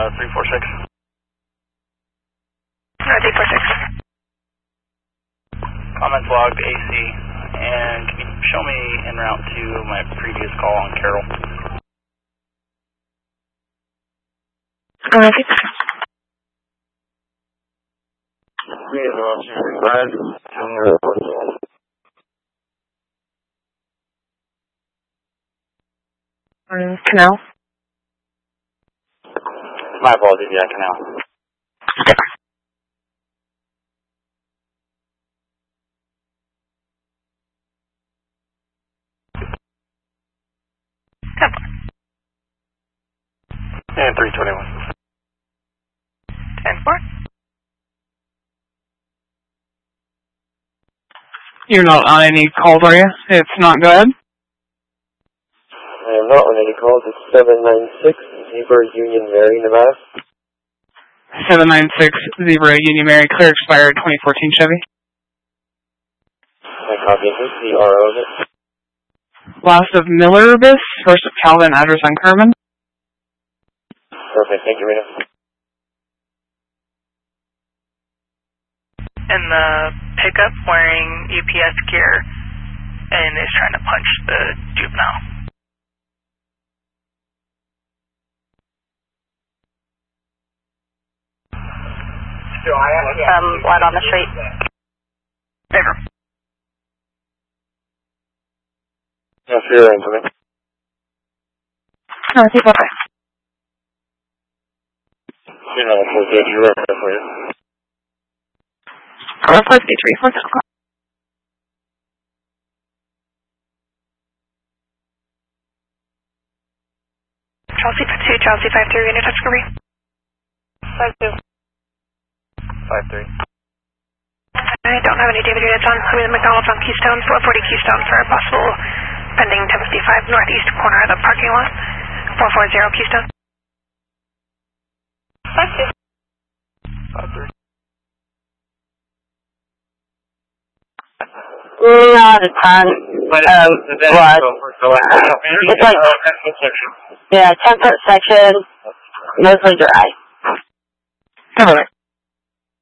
346. 346. Comments logged AC, and can you show me en route to my previous call on Carroll? Canal. My apologies, yeah, Canal. And 321. 10-4. You're not on any calls, are you? It's not good. I am not on any calls. It's 796 Zebra Union Mary, Nevada. 796 Zebra Union Mary, clear expired 2014 Chevy. My copy is the RO of it. Last of Miller Bis, first of Calvin, address on Kerman. Perfect, thank you, Rita. And the pickup wearing UPS gear and is trying to punch the juvenile. Blood on the street. Paper. Yes, you're in to me. No, it's okay. You're not supposed to, you're right for you. Plus B3, what's it called? Chelsea 2, Chelsea 53, unit touch screen. 52. 53. I don't have any David units on. I'm in the McDonald's on Keystone, 440 Keystone for a possible pending 1055 northeast corner of the parking lot. 440 Keystone. 52. 53. Not a ton of blood. It's like, yeah, 10-foot section, mostly dry. Alright.